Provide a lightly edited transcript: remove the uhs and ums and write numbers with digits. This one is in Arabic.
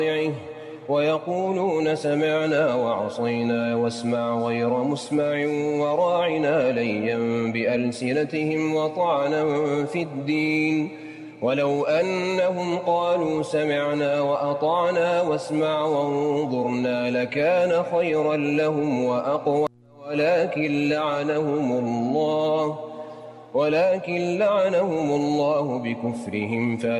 ويقولون سمعنا وعصينا واسمع غير مسمع وراعنا ليا بألسنتهم وطعنا في الدين ولو أنهم قالوا سمعنا وأطعنا واسمع وانظرنا لكان خيرا لهم وأقوى ولكن لعنهم الله بكفرهم